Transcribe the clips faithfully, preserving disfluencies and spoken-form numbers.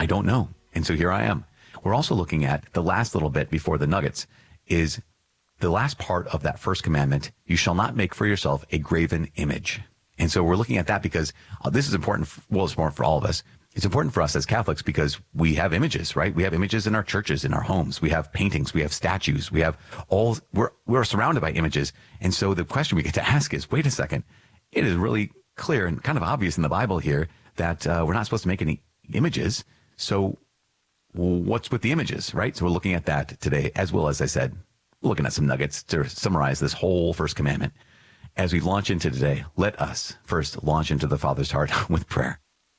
I don't know. And so here I am. We're also looking at the last little bit before the nuggets is the last part of that first commandment. You shall not make for yourself a graven image. And so we're looking at that because uh, this is important. For, well, it's important for all of us. It's important for us as Catholics because we have images, right? We have images in our churches, in our homes. We have paintings. We have statues. We have all, we're, we're surrounded by images. And so the question we get to ask is, wait a second. It is really clear and kind of obvious in the Bible here that uh, we're not supposed to make any images. So what's with the images, right? So we're looking at that today, as well as I said, we're looking at some nuggets to summarize this whole first commandment. As we launch into today, let us first launch into the Father's heart with prayer.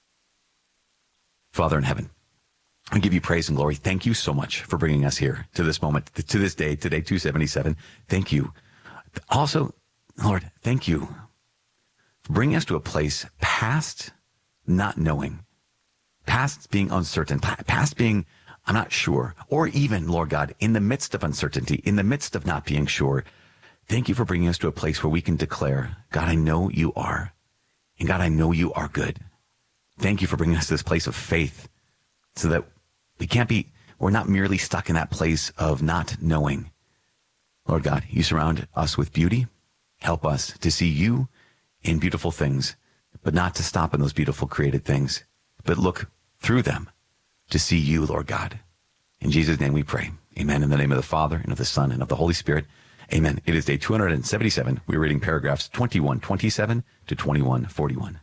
Father in heaven, I give you praise and glory. Thank you so much for bringing us here to this moment, to this day, today two seventy-seven. Thank you. Also, Lord, thank you for bringing us to a place past not knowing, past being uncertain, past being, I'm not sure, or even, Lord God, in the midst of uncertainty, in the midst of not being sure. Thank you for bringing us to a place where we can declare, God, I know you are, and God, I know you are good. Thank you for bringing us to this place of faith so that we can't be, we're not merely stuck in that place of not knowing. Lord God, you surround us with beauty. Help us to see you in beautiful things, but not to stop in those beautiful created things, but look through them to see you, Lord God. In Jesus' name we pray. Amen. In the name of the Father, and of the Son, and of the Holy Spirit. Amen. It is day two hundred seventy-seven. We're reading paragraphs twenty-one twenty-seven to twenty-one forty-one.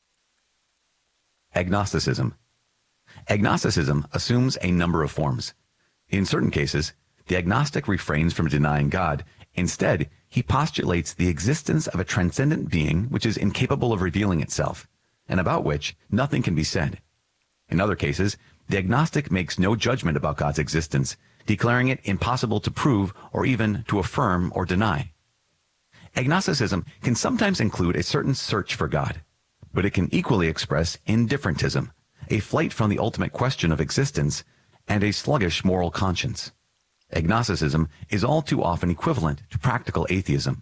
Agnosticism. Agnosticism assumes a number of forms. In certain cases, the agnostic refrains from denying God. Instead, he postulates the existence of a transcendent being which is incapable of revealing itself, and about which nothing can be said. In other cases, the agnostic makes no judgment about God's existence, declaring it impossible to prove or even to affirm or deny. Agnosticism can sometimes include a certain search for God, but it can equally express indifferentism, a flight from the ultimate question of existence, and a sluggish moral conscience. Agnosticism is all too often equivalent to practical atheism.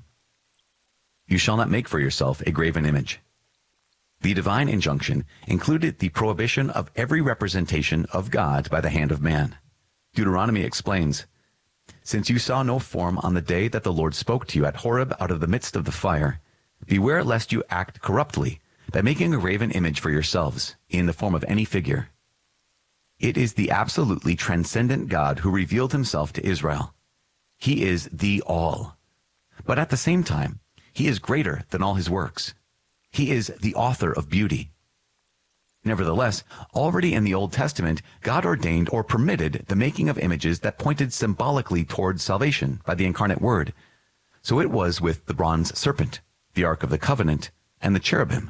You shall not make for yourself a graven image. The divine injunction included the prohibition of every representation of God by the hand of man. Deuteronomy explains, since you saw no form on the day that the Lord spoke to you at Horeb out of the midst of the fire, beware lest you act corruptly by making a graven image for yourselves in the form of any figure. It is the absolutely transcendent God who revealed himself to Israel. He is the all. But at the same time, he is greater than all his works. He is the author of beauty. Nevertheless, already in the Old Testament, God ordained or permitted the making of images that pointed symbolically towards salvation by the incarnate Word. So it was with the bronze serpent, the Ark of the Covenant, and the cherubim.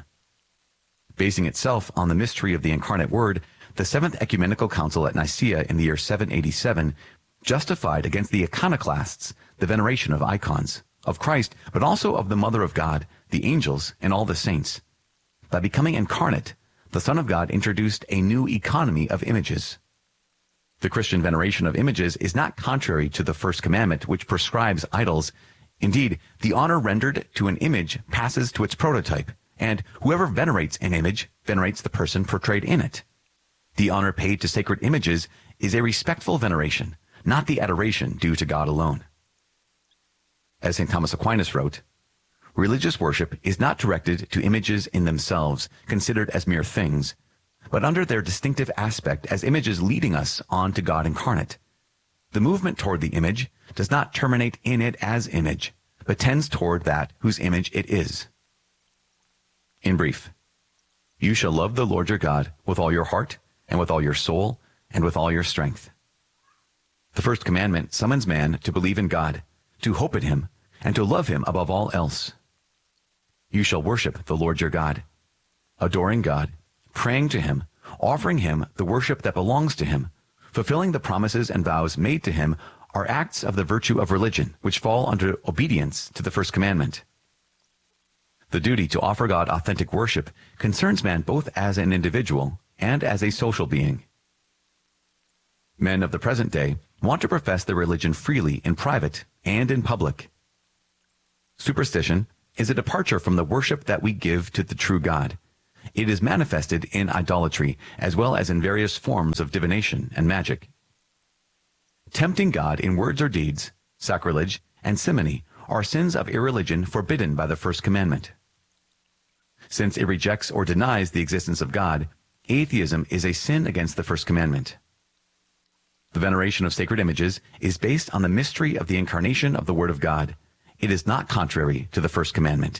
Basing itself on the mystery of the incarnate Word, the Seventh Ecumenical Council at Nicaea in the year seven eighty-seven justified against the iconoclasts the veneration of icons, of Christ, but also of the Mother of God, the angels, and all the saints. By becoming incarnate, the Son of God introduced a new economy of images. The Christian veneration of images is not contrary to the first commandment, which prescribes idols. Indeed, the honor rendered to an image passes to its prototype, and whoever venerates an image venerates the person portrayed in it. The honor paid to sacred images is a respectful veneration, not the adoration due to God alone. As Saint Thomas Aquinas wrote, religious worship is not directed to images in themselves, considered as mere things, but under their distinctive aspect as images leading us on to God incarnate. The movement toward the image does not terminate in it as image, but tends toward that whose image it is. In brief, you shall love the Lord your God with all your heart, and with all your soul, and with all your strength. The first commandment summons man to believe in God, to hope in him, and to love him above all else. You shall worship the Lord your God, adoring God, praying to him, offering him the worship that belongs to him, fulfilling the promises and vows made to him are acts of the virtue of religion, which fall under obedience to the first commandment. The duty to offer God authentic worship concerns man both as an individual and as a social being. Men of the present day want to profess their religion freely in private and in public. Superstition is a departure from the worship that we give to the true God. It is manifested in idolatry, as well as in various forms of divination and magic. Tempting God in words or deeds, sacrilege, and simony are sins of irreligion forbidden by the first commandment. Since it rejects or denies the existence of God, atheism is a sin against the first commandment. The veneration of sacred images is based on the mystery of the incarnation of the Word of God. It is not contrary to the first commandment.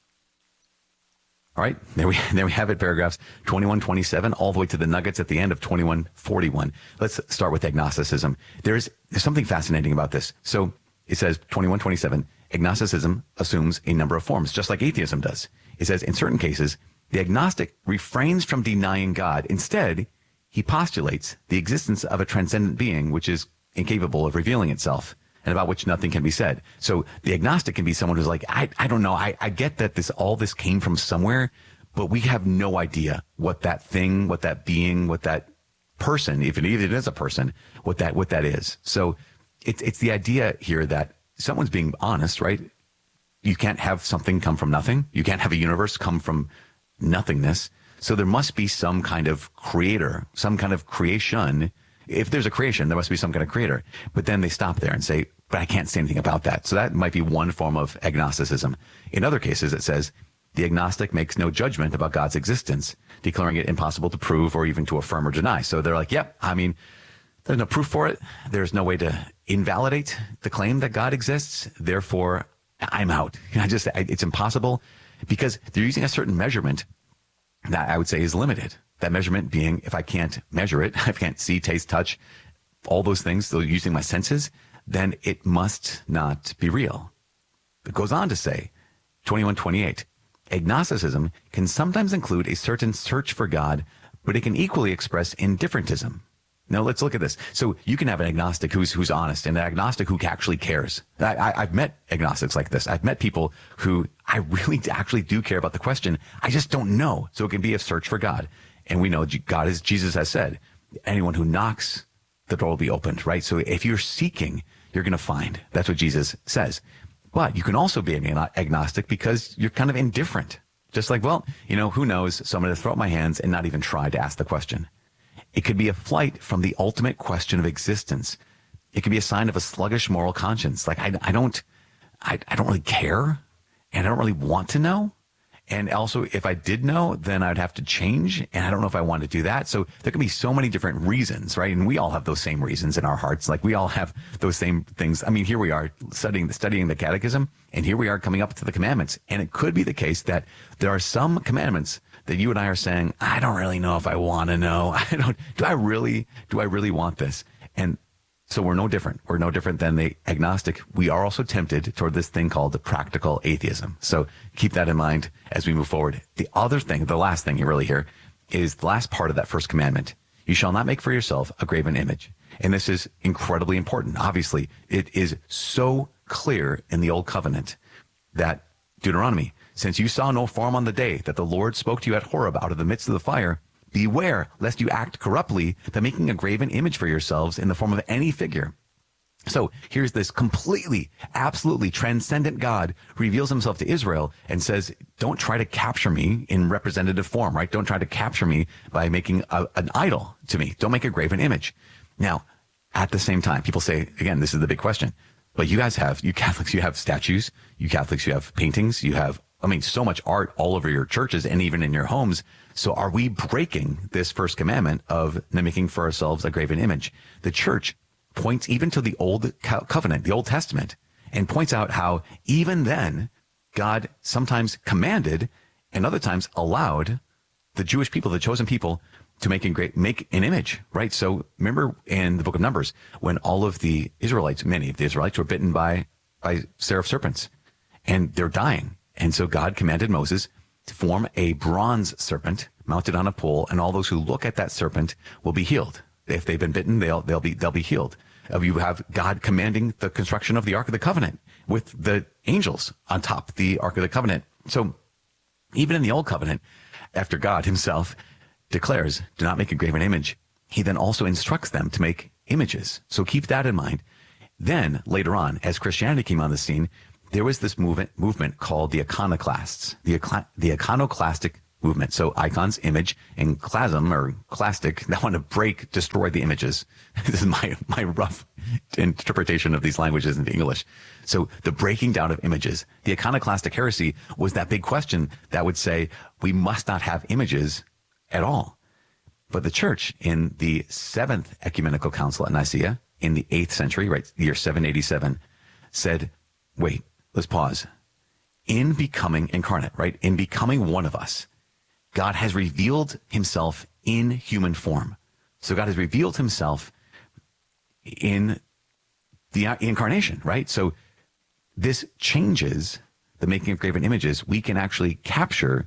All right, there we, there we have it, paragraphs twenty-one twenty-seven, all the way to the nuggets at the end of twenty-one forty-one. Let's start with agnosticism. There's, there's something fascinating about this. So it says, twenty-one twenty-seven, agnosticism assumes a number of forms, just like atheism does. It says, in certain cases, the agnostic refrains from denying God. Instead, he postulates the existence of a transcendent being which is incapable of revealing itself, and about which nothing can be said. So the agnostic can be someone who's like, I, I don't know, I, I get that this all this came from somewhere, but we have no idea what that thing, what that being, what that person, if it, if it is a person, what that what that is. So it's it's the idea here that someone's being honest, right? You can't have something come from nothing. You can't have a universe come from nothingness. So there must be some kind of creator, some kind of creation. If there's a creation, there must be some kind of creator. But then they stop there and say, but I can't say anything about that. So that might be one form of agnosticism. In other cases, it says, the agnostic makes no judgment about God's existence, declaring it impossible to prove or even to affirm or deny. So they're like, yep, I mean, there's no proof for it. There's no way to invalidate the claim that God exists. Therefore, I'm out. I just, it's impossible, because they're using a certain measurement that I would say is limited. That measurement being, if I can't measure it, I can't see, taste, touch, all those things, so using my senses, then it must not be real. It goes on to say, twenty-one twenty-eight, agnosticism can sometimes include a certain search for God, but it can equally express indifferentism. Now let's look at this. So you can have an agnostic who's who's honest, and an agnostic who actually cares. I, I, I've met agnostics like this. I've met people who I really actually do care about the question. I just don't know. So it can be a search for God. And we know God is, Jesus has said, anyone who knocks, the door will be opened, right? So if you're seeking, you're going to find. That's what Jesus says. But you can also be an agnostic because you're kind of indifferent. Just like, well, you know, who knows? So I'm going to throw up my hands and not even try to ask the question. It could be a flight from the ultimate question of existence. It could be a sign of a sluggish moral conscience. Like, I, I don't, I, I don't really care, and I don't really want to know. And also, if I did know, then I'd have to change, and I don't know if I want to do that. So there can be so many different reasons, right? And we all have those same reasons in our hearts. Like, we all have those same things. I mean, here we are studying, studying the catechism, and here we are coming up to the commandments. And it could be the case that there are some commandments that you and I are saying, I don't really know if I want to know. I don't, do I really, do I really want this? And so we're no different. We're no different than the agnostic. We are also tempted toward this thing called the practical atheism. So keep that in mind as we move forward. The other thing, the last thing you really hear, is the last part of that first commandment. You shall not make for yourself a graven image. And this is incredibly important. Obviously, it is so clear in the Old Covenant that Deuteronomy, since you saw no form on the day that the Lord spoke to you at Horeb out of the midst of the fire, beware lest you act corruptly by making a graven image for yourselves in the form of any figure. So here's this completely, absolutely transcendent God who reveals himself to Israel and says, don't try to capture me in representative form, right? Don't try to capture me by making a, an idol to me. Don't make a graven image. Now, at the same time, people say, again, this is the big question, but you guys have, you Catholics, you have statues, you Catholics, you have paintings, you have, I mean, so much art all over your churches and even in your homes. So are we breaking this first commandment of making for ourselves a graven image? The church points even to the Old Covenant, the Old Testament, and points out how even then God sometimes commanded and other times allowed the Jewish people, the chosen people, to make, in great, make an image, right? So remember in the book of Numbers, when all of the Israelites, many of the Israelites were bitten by, by seraph serpents, and they're dying. And so God commanded Moses to form a bronze serpent mounted on a pole, and all those who look at that serpent will be healed. If they've been bitten, they'll, they'll be, they'll be healed. Uh, you have God commanding the construction of the Ark of the Covenant with the angels on top the Ark of the Covenant. So even in the Old Covenant, after God himself declares, do not make a graven image, he then also instructs them to make images. So keep that in mind. Then later on, as Christianity came on the scene, there was this movement movement called the iconoclasts, the, the iconoclastic movement. So icons, image, and klasm or clastic, that want to break, destroy the images. This is my, my rough interpretation of these languages into English. So the breaking down of images, the iconoclastic heresy was that big question that would say, we must not have images at all. But the church in the seventh ecumenical council at Nicaea in the eighth century, right, year seven eighty-seven, said, wait, let's pause. In becoming incarnate, right, in becoming one of us, God has revealed himself in human form. So God has revealed himself in the incarnation, right? So this changes the making of graven images. We can actually capture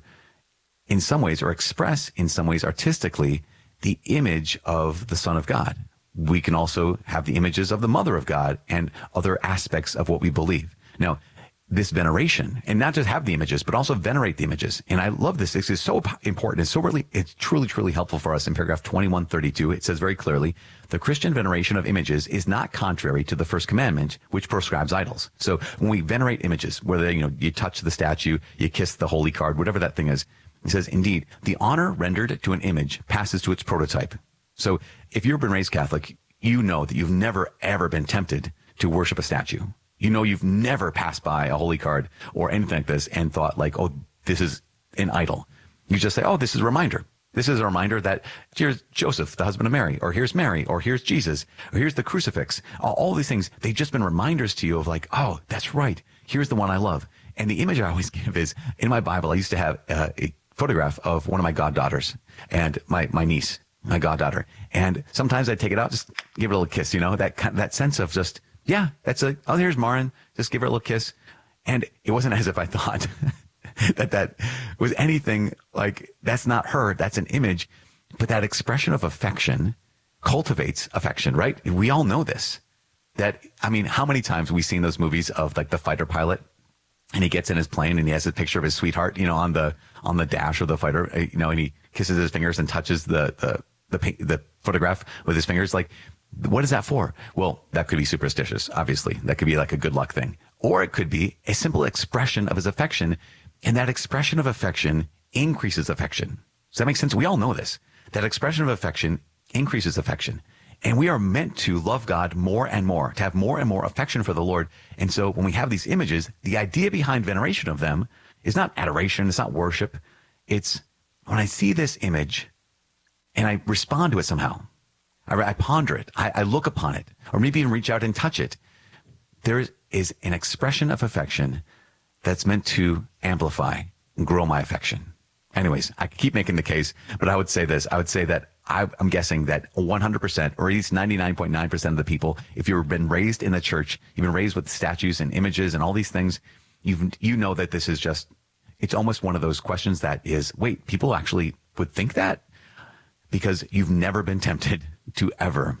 in some ways or express in some ways artistically the image of the Son of God. We can also have the images of the Mother of God and other aspects of what we believe. Now, this veneration, and not just have the images, but also venerate the images. And I love this. This is so important. It's so really, it's truly, truly helpful for us. In paragraph twenty-one thirty-two, it says very clearly, the Christian veneration of images is not contrary to the first commandment, which proscribes idols. So when we venerate images, whether, you know, you touch the statue, you kiss the holy card, whatever that thing is, it says, indeed, the honor rendered to an image passes to its prototype. So if you've been raised Catholic, you know that you've never, ever been tempted to worship a statue. You know, you've never passed by a holy card or anything like this and thought like, oh, this is an idol. You just say, oh, this is a reminder. This is a reminder that here's Joseph, the husband of Mary, or here's Mary, or here's Jesus, or here's the crucifix. All these things, they've just been reminders to you of like, oh, that's right. Here's the one I love. And the image I always give is, in my Bible, I used to have uh, a photograph of one of my goddaughters and my, my niece, my goddaughter. And sometimes I'd take it out, just give it a little kiss, you know, that that sense of just, yeah, that's a, oh, here's Marin. Just give her a little kiss. And it wasn't as if I thought that that was anything like, that's not her. That's an image. But that expression of affection cultivates affection, right? We all know this. That, I mean, how many times have we seen those movies of like the fighter pilot and he gets in his plane and he has a picture of his sweetheart, you know, on the, on the dash of the fighter, you know, and he kisses his fingers and touches the, the, the, the photograph with his fingers. Like, what is that for? Well, that could be superstitious, obviously. That could be like a good luck thing. Or it could be a simple expression of his affection. And that expression of affection increases affection. Does that make sense? We all know this. That expression of affection increases affection. And we are meant to love God more and more, to have more and more affection for the Lord. And so when we have these images, the idea behind veneration of them is not adoration. It's not worship. It's when I see this image and I respond to it somehow. I, I ponder it. I, I look upon it, or maybe even reach out and touch it. There is an expression of affection that's meant to amplify and grow my affection. Anyways, I keep making the case, but I would say this. I would say that I, I'm guessing that one hundred percent, or at least ninety-nine point nine percent of the people, if you've been raised in the church, you've been raised with statues and images and all these things, you've, you know that this is just, it's almost one of those questions that is, wait, people actually would think that? Because you've never been tempted to ever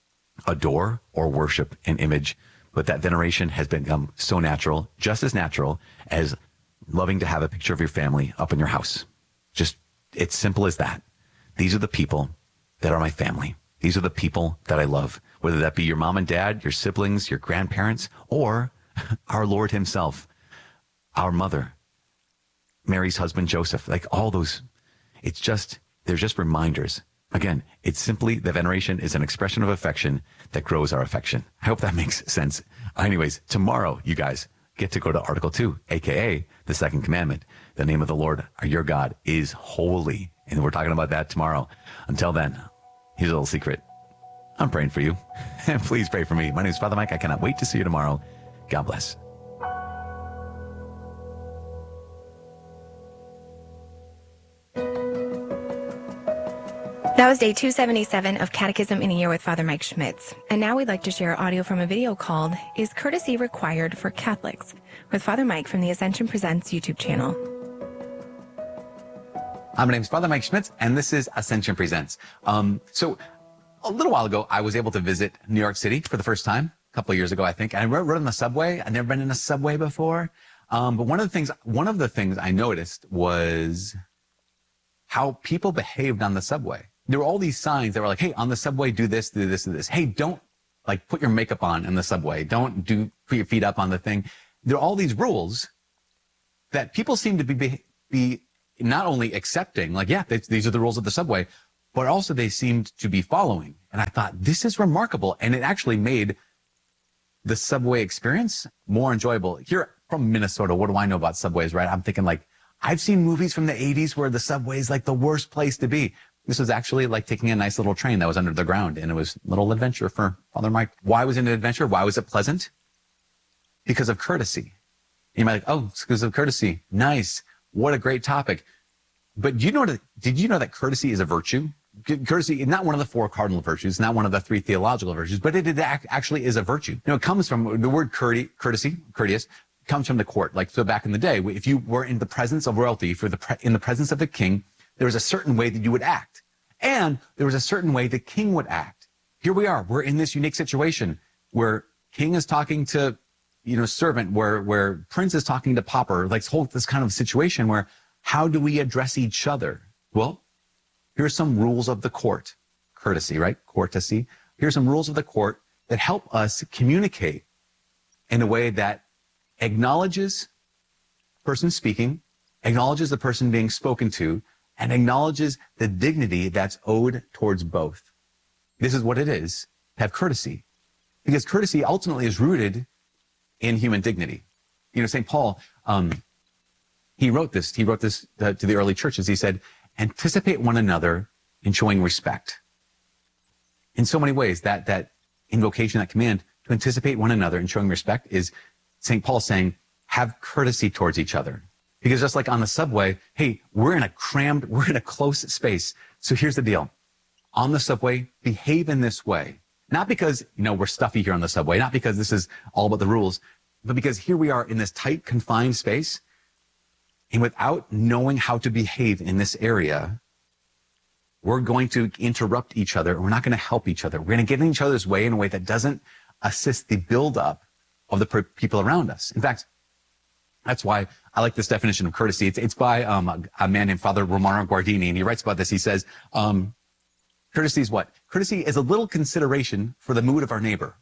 adore or worship an image, but that veneration has become so natural, just as natural as loving to have a picture of your family up in your house. Just, it's simple as that. These are the people that are my family. These are the people that I love, whether that be your mom and dad, your siblings, your grandparents, or our Lord himself, our mother, Mary's husband, Joseph, like all those. It's just, they're just reminders. Again, it's simply the veneration is an expression of affection that grows our affection. I hope that makes sense. Anyways, tomorrow, you guys get to go to Article two, a k a the second commandment. The name of the Lord, your God, is holy. And we're talking about that tomorrow. Until then, here's a little secret. I'm praying for you. And please pray for me. My name is Father Mike. I cannot wait to see you tomorrow. God bless. That was day two seventy-seven of Catechism in a Year with Father Mike Schmitz. And now we'd like to share audio from a video called Is Courtesy Required for Catholics? With Father Mike from the Ascension Presents YouTube channel. Hi, my name is Father Mike Schmitz, and this is Ascension Presents. Um, so a little while ago, I was able to visit New York City for the first time, a couple of years ago, I think. And I rode, rode on the subway. I'd never been in a subway before. Um, but one of the things, one of the things I noticed was how people behaved on the subway. There were all these signs that were like, hey, on the subway, do this, do this, do this. Hey, don't like put your makeup on in the subway. Don't do, put your feet up on the thing. There are all these rules that people seem to be, be, be not only accepting, like, yeah, they, these are the rules of the subway, but also they seemed to be following. And I thought, this is remarkable. And it actually made the subway experience more enjoyable. Here from Minnesota, what do I know about subways, right? I'm thinking like, I've seen movies from the eighties where the subway is like the worst place to be. This was actually like taking a nice little train that was under the ground, and it was a little adventure for Father Mike. Why was it an adventure? Why was it pleasant? Because of courtesy. You might be like, oh, it's because of courtesy. Nice. What a great topic. But you know that, did you know that courtesy is a virtue? Courtesy is not one of the four cardinal virtues, not one of the three theological virtues, but it actually is a virtue. You know, it comes from the word courtesy, courteous, comes from the court. Like, so back in the day, if you were in the presence of royalty, for the pre- in the presence of the king, there was a certain way that you would act. And there was a certain way the king would act. Here we are. We're in this unique situation where king is talking to, you know, servant, where, where prince is talking to pauper, like whole, this kind of situation where how do we address each other? Well, here's some rules of the court. Courtesy, right? Courtesy. Here's some rules of the court that help us communicate in a way that acknowledges the person speaking, acknowledges the person being spoken to, and acknowledges the dignity that's owed towards both. This is what it is to have courtesy. Because courtesy ultimately is rooted in human dignity. You know, Saint Paul, um, he wrote this, he wrote this uh, to the early churches. He said, anticipate one another in showing respect. In so many ways, that, that invocation, that command to anticipate one another in showing respect is Saint Paul saying, have courtesy towards each other. Because just like on the subway, hey, we're in a crammed, we're in a close space. So here's the deal. On the subway, behave in this way. Not because, you know, we're stuffy here on the subway, not because this is all about the rules, but because here we are in this tight, confined space. And without knowing how to behave in this area, we're going to interrupt each other. We're not going to help each other. We're going to get in each other's way in a way that doesn't assist the buildup of the per- people around us. In fact, that's why I like this definition of courtesy. It's, it's by um, a, a man named Father Romano Guardini, and he writes about this. He says, um, courtesy is what? Courtesy is a little consideration for the mood of our neighbor.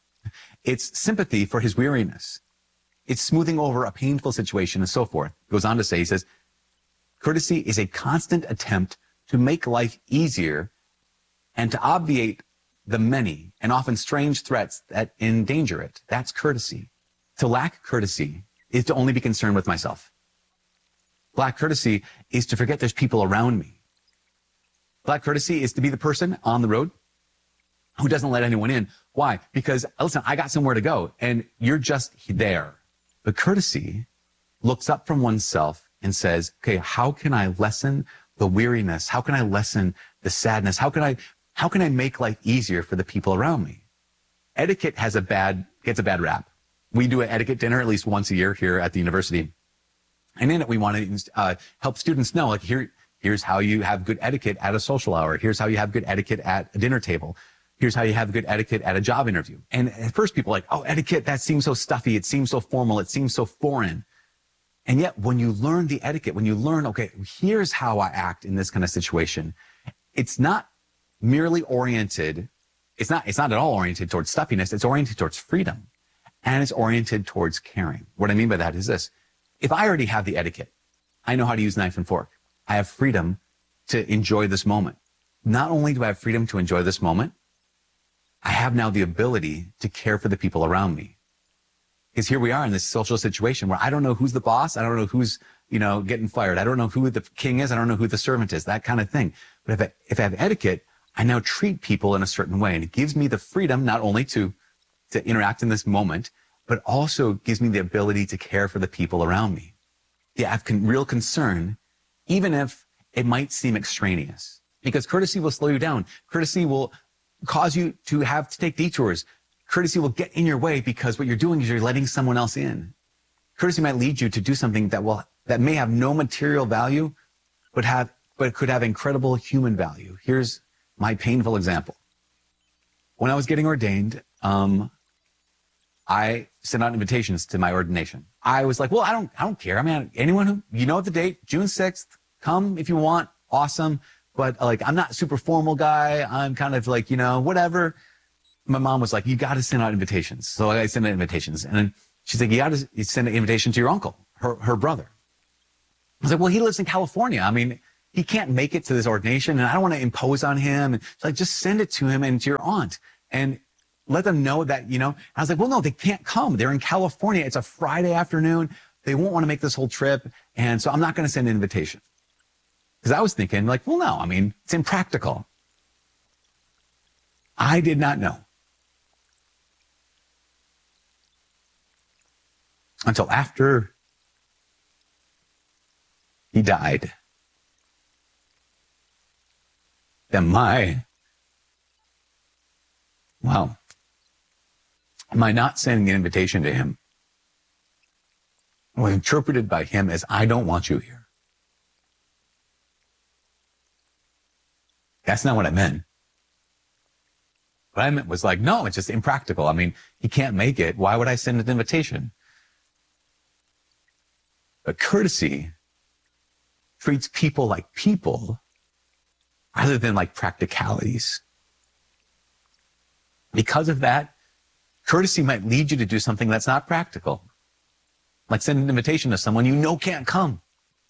It's sympathy for his weariness. It's smoothing over a painful situation and so forth. He goes on to say, he says, courtesy is a constant attempt to make life easier and to obviate the many and often strange threats that endanger it. That's courtesy. To lack courtesy is to only be concerned with myself. Black courtesy is to forget there's people around me. Black courtesy is to be the person on the road who doesn't let anyone in. Why? Because, listen, I got somewhere to go, and you're just there. But courtesy looks up from oneself and says, okay, how can I lessen the weariness? How can I lessen the sadness? How can I, how can I make life easier for the people around me? Etiquette has a bad, gets a bad rap. We do an etiquette dinner at least once a year here at the university. And in it, we want to uh, help students know, like, here, here's how you have good etiquette at a social hour. Here's how you have good etiquette at a dinner table. Here's how you have good etiquette at a job interview. And at first people are like, oh, etiquette, that seems so stuffy. It seems so formal. It seems so foreign. And yet when you learn the etiquette, when you learn, okay, here's how I act in this kind of situation, it's not merely oriented. It's not, it's not at all oriented towards stuffiness. It's oriented towards freedom. And it's oriented towards caring. What I mean by that is this. If I already have the etiquette, I know how to use knife and fork. I have freedom to enjoy this moment. Not only do I have freedom to enjoy this moment, I have now the ability to care for the people around me. Because here we are in this social situation where I don't know who's the boss. I don't know who's, you know, getting fired. I don't know who the king is. I don't know who the servant is, that kind of thing. But if I, if I have etiquette, I now treat people in a certain way. And it gives me the freedom not only to to interact in this moment, but also gives me the ability to care for the people around me. Yeah, I have con- real concern, even if it might seem extraneous, because courtesy will slow you down. Courtesy will cause you to have to take detours. Courtesy will get in your way because what you're doing is you're letting someone else in. Courtesy might lead you to do something that will, that may have no material value, but have, but could have incredible human value. Here's my painful example. When I was getting ordained, um, I sent out invitations to my ordination. I was like, well, I don't, I don't care. I mean, anyone who, you know, the date, June sixth, come if you want. Awesome. But like, I'm not a super formal guy. I'm kind of like, you know, whatever. My mom was like, you got to send out invitations. So I sent out invitations. And then she's like, you got to send an invitation to your uncle, her, her brother. was like, well, he lives in California. I mean, he can't make it to this ordination, and I don't want to impose on him. And so like, just send it to him and to your aunt and let them know that, you know. I was like, well, no, they can't come. They're in California. It's a Friday afternoon. They won't want to make this whole trip. And so I'm not going to send an invitation. Because I was thinking, like, well, no, I mean, it's impractical. I did not know until after he died that my, well, my not sending an invitation to him was interpreted by him as, I don't want you here. That's not what I meant. What I meant was like, no, it's just impractical. I mean, he can't make it. Why would I send an invitation? But courtesy treats people like people rather than like practicalities. Because of that, courtesy might lead you to do something that's not practical. Like send an invitation to someone you know can't come.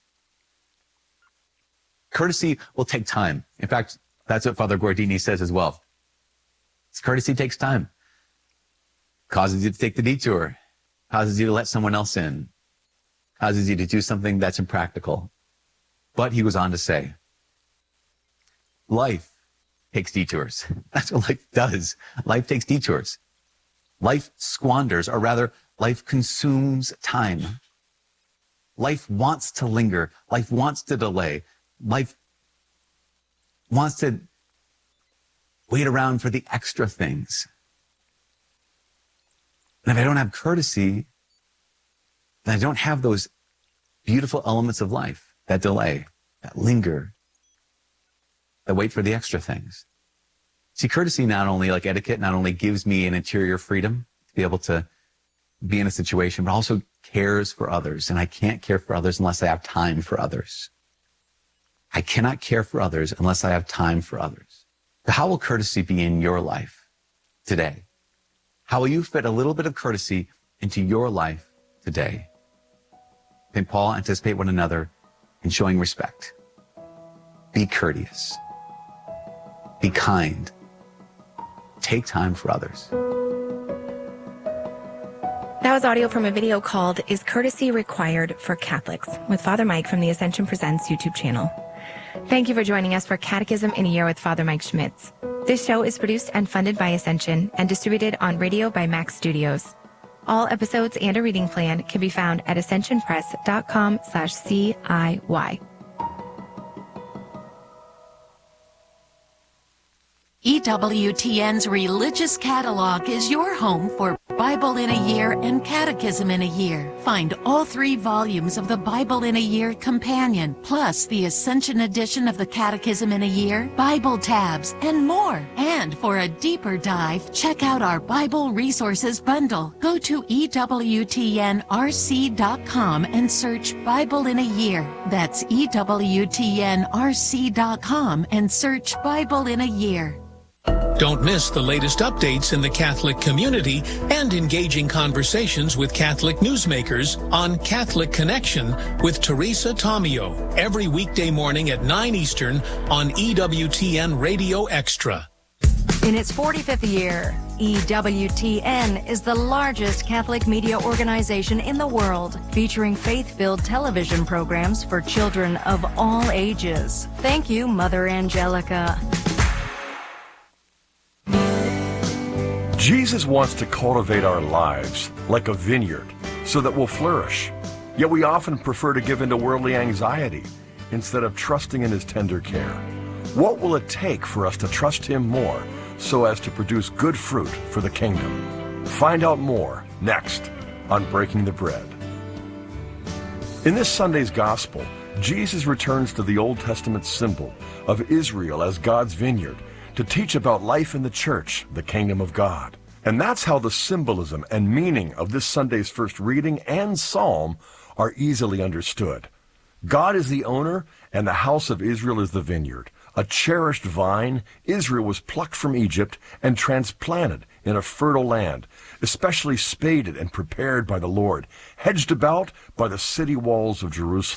Courtesy will take time. In fact, that's what Father Guardini says as well. Courtesy takes time. Causes you to take the detour. Causes you to let someone else in. Causes you to do something that's impractical. But he goes on to say, life takes detours. That's what life does. Life takes detours. Life squanders, or rather, life consumes time. Life wants to linger. Life wants to delay. Life wants to wait around for the extra things. And if I don't have courtesy, then I don't have those beautiful elements of life that delay, that linger, that wait for the extra things. See, courtesy not only, like etiquette, not only gives me an interior freedom to be able to be in a situation, but also cares for others. And I can't care for others unless I have time for others. I cannot care for others unless I have time for others. So how will courtesy be in your life today? How will you fit a little bit of courtesy into your life today? Saint Paul, anticipate one another in showing respect. Be courteous. Be kind. Take time for others. That was audio from a video called Is Courtesy Required for Catholics? With Father Mike from the Ascension Presents YouTube channel. Thank you for joining us for Catechism in a Year with Father Mike Schmitz. This show is produced and funded by Ascension and distributed on radio by Max Studios. All episodes and a reading plan can be found at ascensionpress.com slash CIY. E W T N's Religious Catalog is your home for Bible in a Year and Catechism in a Year. Find all three volumes of the Bible in a Year Companion, plus the Ascension edition of the Catechism in a Year, Bible tabs, and more. And for a deeper dive, check out our Bible Resources Bundle. Go to E W T N R C dot com and search Bible in a Year. That's E W T N R C dot com and search Bible in a Year. Don't miss the latest updates in the Catholic community and engaging conversations with Catholic newsmakers on Catholic Connection with Teresa Tomeo every weekday morning at nine Eastern on E W T N Radio Extra. In its forty-fifth year, E W T N is the largest Catholic media organization in the world, featuring faith-filled television programs for children of all ages. Thank you, Mother Angelica. Jesus wants to cultivate our lives like a vineyard so that we'll flourish. Yet we often prefer to give in to worldly anxiety instead of trusting in His tender care. What will it take for us to trust Him more so as to produce good fruit for the kingdom? Find out more next on Breaking the Bread. In this Sunday's Gospel, Jesus returns to the Old Testament symbol of Israel as God's vineyard to teach about life in the church, the kingdom of God. And that's how the symbolism and meaning of this Sunday's first reading and psalm are easily understood. God is the owner, and the house of Israel is the vineyard. A cherished vine, Israel was plucked from Egypt and transplanted in a fertile land, especially spaded and prepared by the Lord, hedged about by the city walls of Jerusalem,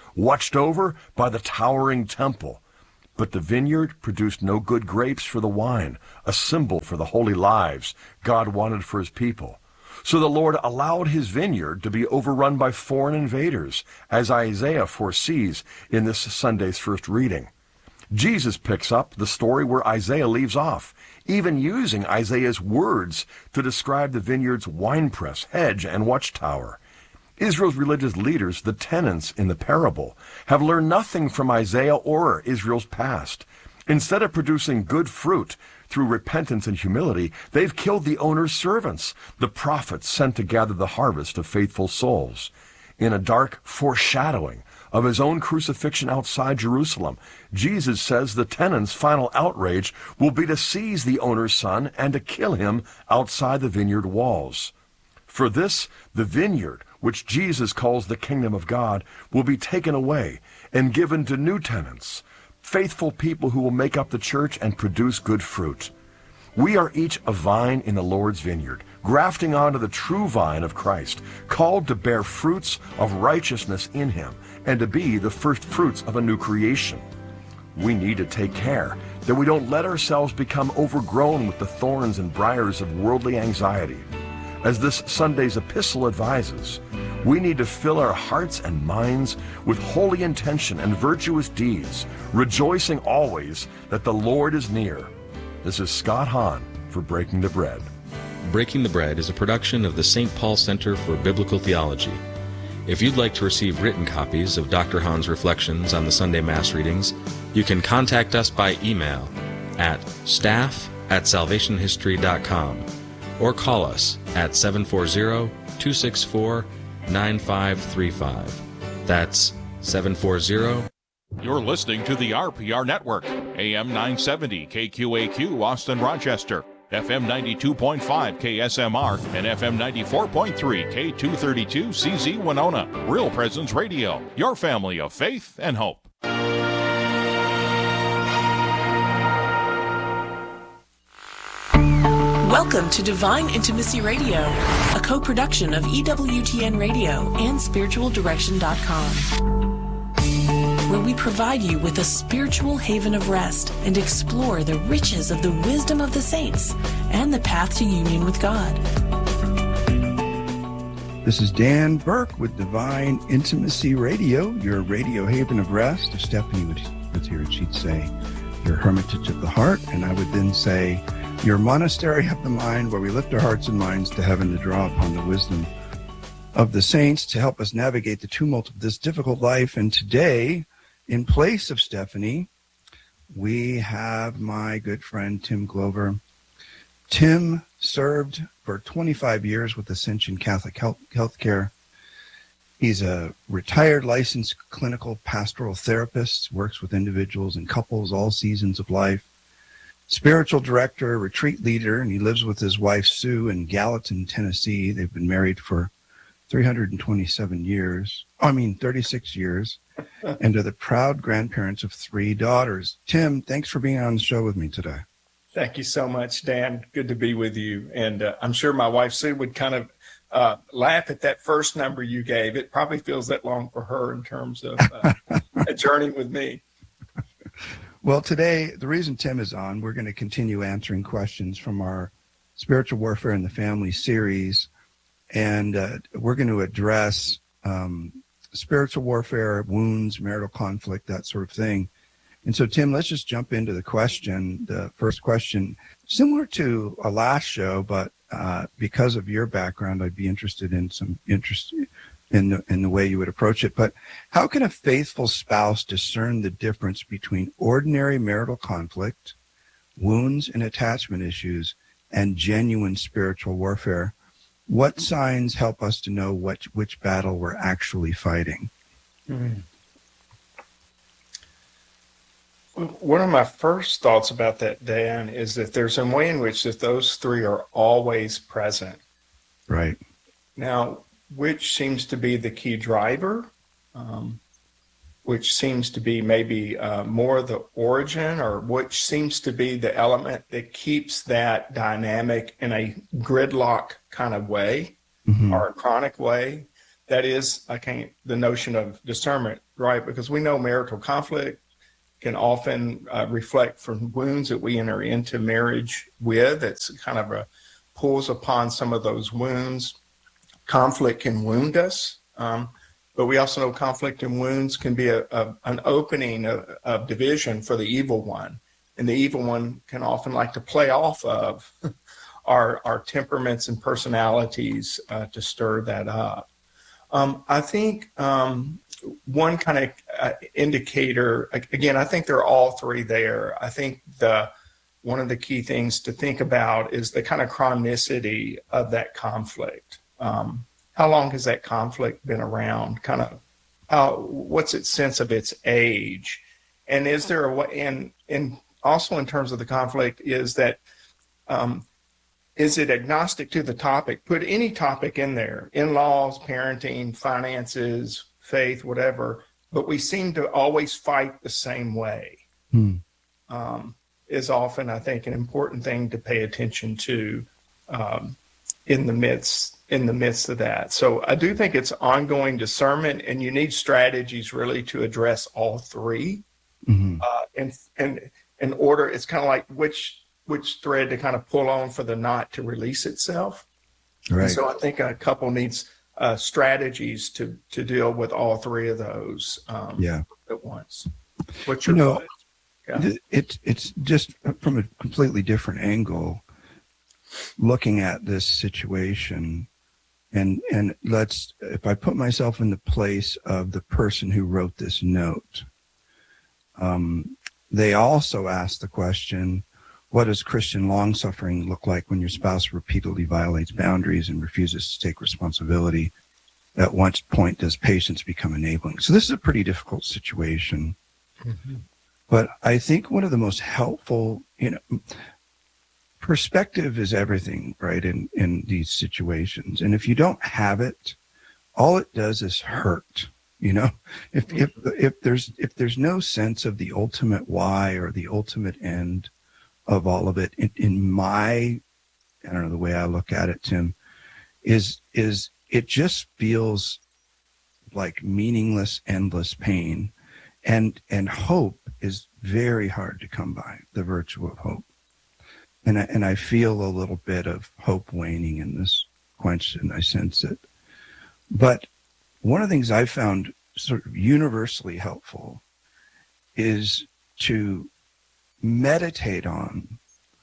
watched over by the towering temple. But the vineyard produced no good grapes for the wine, a symbol for the holy lives God wanted for his people. So the Lord allowed his vineyard to be overrun by foreign invaders, as Isaiah foresees in this Sunday's first reading. Jesus picks up the story where Isaiah leaves off, even using Isaiah's words to describe the vineyard's winepress, hedge, and watchtower. Israel's religious leaders, the tenants in the parable, have learned nothing from Isaiah or Israel's past. Instead of producing good fruit through repentance and humility, they've killed the owner's servants, the prophets sent to gather the harvest of faithful souls. In a dark foreshadowing of his own crucifixion outside Jerusalem, Jesus says the tenant's final outrage will be to seize the owner's son and to kill him outside the vineyard walls. For this, the vineyard, which Jesus calls the kingdom of God, will be taken away and given to new tenants, faithful people who will make up the church and produce good fruit. We are each a vine in the Lord's vineyard, grafting onto the true vine of Christ, called to bear fruits of righteousness in him and to be the first fruits of a new creation. We need to take care that we don't let ourselves become overgrown with the thorns and briars of worldly anxiety. As this Sunday's epistle advises, we need to fill our hearts and minds with holy intention and virtuous deeds, rejoicing always that the Lord is near. This is Scott Hahn for Breaking the Bread. Breaking the Bread is a production of the Saint Paul Center for Biblical Theology. If you'd like to receive written copies of Doctor Hahn's reflections on the Sunday Mass readings, you can contact us by email at staff at salvation history dot com or call us at seven four zero, two six four, nine five three five. That's seven four zero. You're listening to the R P R Network, A M nine seventy K Q A Q, Austin, Rochester, F M ninety-two point five K S M R, and F M ninety-four point three K two thirty-two C Z Winona. Real Presence Radio, your family of faith and hope. Welcome to Divine Intimacy Radio, a co-production of E W T N Radio and spiritual direction dot com, where we provide you with a spiritual haven of rest and explore the riches of the wisdom of the saints and the path to union with God. This is Dan Burke with Divine Intimacy Radio, your radio haven of rest. If Stephanie was here, she'd say, your hermitage of the heart, and I would then say, your monastery of the mind, where we lift our hearts and minds to heaven to draw upon the wisdom of the saints to help us navigate the tumult of this difficult life. And today, in place of Stephanie, we have my good friend Tim Glover. Tim served for twenty-five years with Ascension Catholic Health Healthcare. He's a retired licensed clinical pastoral therapist, works with individuals and couples all seasons of life. Spiritual director, retreat leader, and he lives with his wife Sue in Gallatin, Tennessee. They've been married for three hundred twenty-seven years, I mean thirty-six years, and are the proud grandparents of three daughters. Tim, thanks for being on the show with me today. Thank you so much, Dan. Good to be with you. And uh, I'm sure my wife Sue would kind of uh, laugh at that first number you gave. It probably feels that long for her in terms of uh, a journey with me. Well, today, the reason Tim is on, we're going to continue answering questions from our Spiritual Warfare in the Family series, and uh, we're going to address um, spiritual warfare, wounds, marital conflict, that sort of thing. And so, Tim, let's just jump into the question. The first question, similar to a last show, but uh, because of your background, I'd be interested in some interest in the, in the way you would approach it. But how can a faithful spouse discern the difference between ordinary marital conflict, wounds and attachment issues, and genuine spiritual warfare? What signs help us to know what, which battle we're actually fighting? Mm-hmm. One of my first thoughts about that, Dan, is that there's a way in which that those three are always present. Right. Now, which seems to be the key driver, um, which seems to be maybe uh, more the origin, or which seems to be the element that keeps that dynamic in a gridlock kind of way, mm-hmm. or a chronic way. that is, I can't, the notion of discernment, right? Because we know marital conflict can often uh, reflect from wounds that we enter into marriage with. It's kind of a pulls upon some of those wounds. Conflict can wound us, um, but we also know conflict and wounds can be a, a, an opening of, of division for the evil one. And the evil one can often like to play off of our, our temperaments and personalities uh, to stir that up. Um, I think um, one kind of uh, indicator, again, I think they're all three there. I think the one of the key things to think about is the kind of chronicity of that conflict. Um, how long has that conflict been around? Kind of how, what's its sense of its age? And is there a way, and, and also in terms of the conflict, is that um, is it agnostic to the topic? Put any topic in there, in-laws, parenting, finances, faith, whatever, but we seem to always fight the same way. Hmm. Um, is often, I think, an important thing to pay attention to um, in the midst in the midst of that. So I do think it's ongoing discernment, and you need strategies really to address all three. Mm-hmm. Uh, and and in order, it's kind of like which which thread to kind of pull on for the knot to release itself. Right. And so I think a couple needs uh, strategies to to deal with all three of those um, yeah. at once. What's your you know, thought? Yeah. It's it's just from a completely different angle, looking at this situation, and and let's if I put myself in the place of the person who wrote this note, um, they also asked the question, what does Christian long-suffering look like when your spouse repeatedly violates boundaries and refuses to take responsibility? At what point does patience become enabling? So this is a pretty difficult situation. Mm-hmm. But I think one of the most helpful, you know, perspective is everything, right, in, in these situations. And if you don't have it, all it does is hurt, you know. If if if there's if there's no sense of the ultimate why or the ultimate end of all of it, in, in my, I don't know, the way I look at it, Tim, is is it just feels like meaningless, endless pain. And and hope is very hard to come by, the virtue of hope. And I, and I feel a little bit of hope waning in this question. I sense it. But one of the things I found sort of universally helpful is to meditate on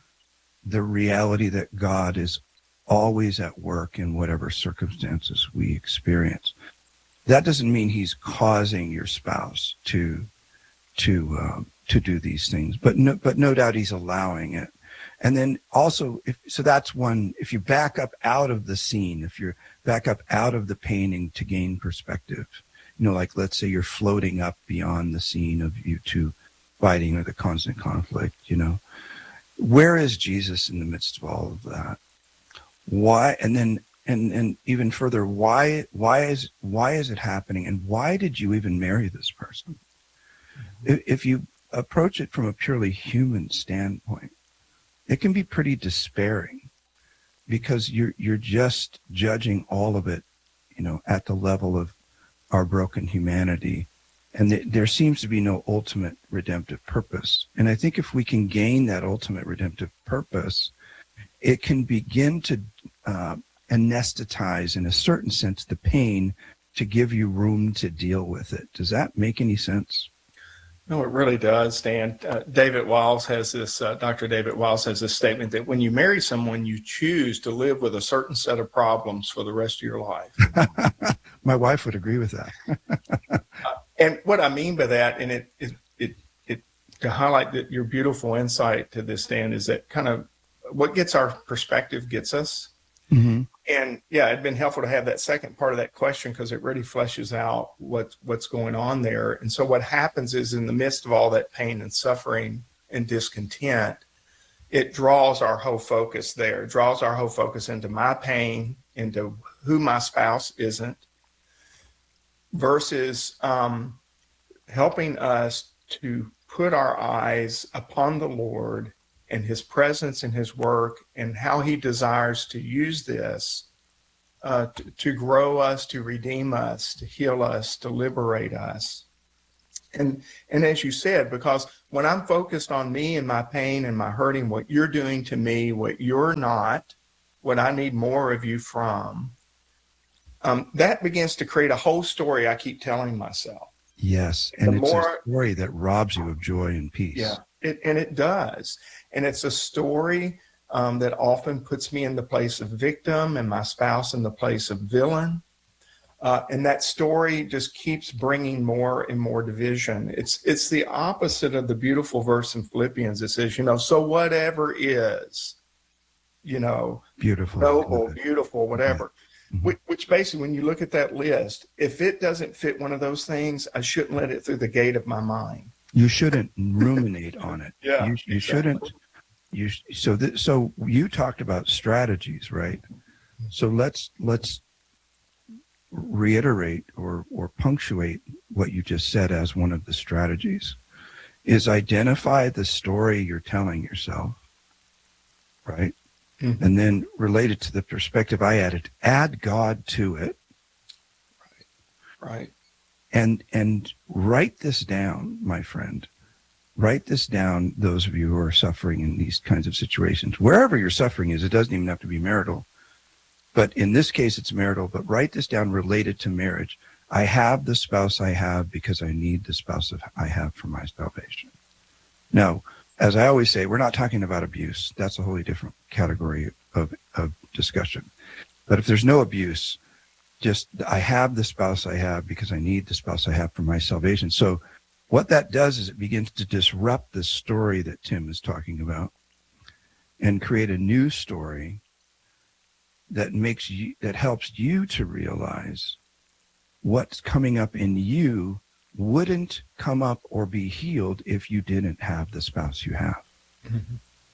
the reality that God is always at work in whatever circumstances we experience. That doesn't mean he's causing your spouse to to uh, to do these things, but no, but no doubt he's allowing it. And then also, if so, that's one. If you back up out of the scene, if you're back up out of the painting to gain perspective, you know, like let's say you're floating up beyond the scene of you two fighting or the constant conflict. You know, where is Jesus in the midst of all of that? Why? And then. And and even further, why why is why is it happening, and why did you even marry this person? Mm-hmm. If, if you approach it from a purely human standpoint, it can be pretty despairing, because you're you're just judging all of it, you know, at the level of our broken humanity, and th- there seems to be no ultimate redemptive purpose. And I think if we can gain that ultimate redemptive purpose, it can begin to uh, anesthetize, in a certain sense, the pain to give you room to deal with it. Does that make any sense? No, it really does, Dan. Uh, David Wiles has this, uh, Doctor David Wiles has this statement that when you marry someone, you choose to live with a certain set of problems for the rest of your life. My wife would agree with that. uh, and what I mean by that, and it, it, it, it to highlight that your beautiful insight to this, Dan, is that kind of what gets our perspective gets us. Mm-hmm. And yeah, it'd been helpful to have that second part of that question, because it really fleshes out what, what's going on there. And so what happens is, in the midst of all that pain and suffering and discontent, it draws our whole focus there, it draws our whole focus into my pain, into who my spouse isn't, versus um, helping us to put our eyes upon the Lord and his presence and his work and how he desires to use this uh, to, to grow us, to redeem us, to heal us, to liberate us. And, and as you said, because when I'm focused on me and my pain and my hurting, what you're doing to me, what you're not, what I need more of you from, um, that begins to create a whole story I keep telling myself. Yes, and The it's more- a story that robs you of joy and peace. Yeah, it, and it does. And it's a story um, that often puts me in the place of victim and my spouse in the place of villain. Uh, and that story just keeps bringing more and more division. It's it's the opposite of the beautiful verse in Philippians that says, you know, so whatever is, you know, Beautiful. noble, beautiful, whatever. Mhm. Which, which basically, when you look at that list, if it doesn't fit one of those things, I shouldn't let it through the gate of my mind. You shouldn't ruminate on it. Yeah, you, you exactly. shouldn't. You so th- so you talked about strategies, right? So let's let's reiterate or or punctuate what you just said as one of the strategies is identify the story you're telling yourself, right? Mhm. And then related to the perspective I added, add God to it. Right. And and write this down, my friend. Write this down, those of you who are suffering in these kinds of situations. Wherever your suffering is, it doesn't even have to be marital. But in this case, it's marital. But write this down related to marriage. I have the spouse I have because I need the spouse of I have for my salvation. Now, as I always say, we're not talking about abuse. That's a wholly different category of, of discussion. But if there's no abuse, just I have the spouse I have because I need the spouse I have for my salvation. So what that does is it begins to disrupt the story that Tim is talking about and create a new story that makes you, that helps you to realize what's coming up in you wouldn't come up or be healed if you didn't have the spouse you have. Mm-hmm.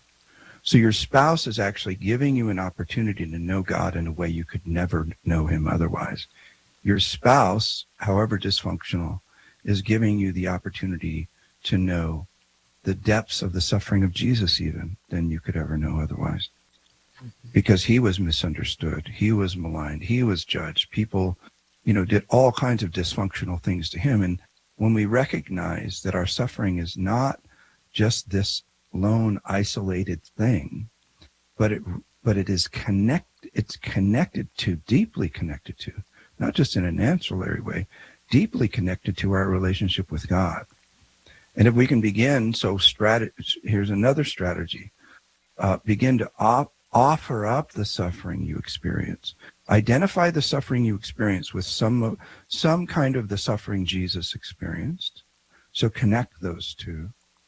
So your spouse is actually giving you an opportunity to know God in a way you could never know him otherwise. Your spouse, however dysfunctional, is giving you the opportunity to know the depths of the suffering of Jesus even than you could ever know otherwise. Because he was misunderstood, he was maligned, he was judged. People, you know, did all kinds of dysfunctional things to him. And when we recognize that our suffering is not just this lone, isolated thing, but it but it is connect it's connected to, deeply connected to, not just in an ancillary way, deeply connected to our relationship with God. And if we can begin, so strat- here's another strategy, uh, begin to op- offer up the suffering you experience. Identify the suffering you experience with some, some kind of the suffering Jesus experienced. So connect those two.